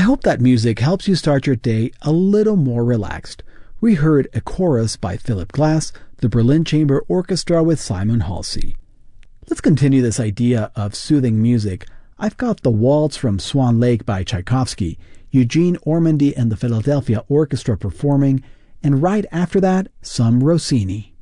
hope that music helps you start your day a little more relaxed. We heard a chorus by Philip Glass, the Berlin Chamber Orchestra with Simon Halsey. Let's continue this idea of soothing music. I've got the Waltz from Swan Lake by Tchaikovsky, Eugene Ormandy and the Philadelphia Orchestra performing, and right after that, some Rossini.